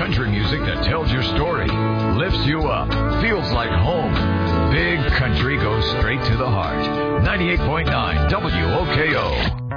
country music that tells your story, lifts you up, feels like home. Big Country goes straight to the heart. 98.9 WOKO.